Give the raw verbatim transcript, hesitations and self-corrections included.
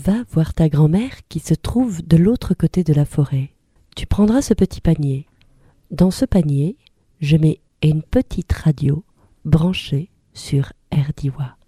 Va voir ta grand-mère qui se trouve de l'autre côté de la forêt. Tu prendras ce petit panier. Dans ce panier, je mets une petite radio branchée sur R D I W A.